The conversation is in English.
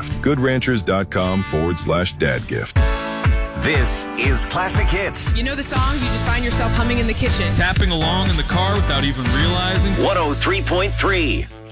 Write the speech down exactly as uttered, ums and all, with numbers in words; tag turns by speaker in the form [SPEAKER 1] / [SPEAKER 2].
[SPEAKER 1] gift. goodranchers.com forward slash dad gift.
[SPEAKER 2] This is Classic Hits.
[SPEAKER 3] You know the songs, you just find yourself humming in the kitchen.
[SPEAKER 4] Tapping along in the car without even realizing.
[SPEAKER 2] one oh three point three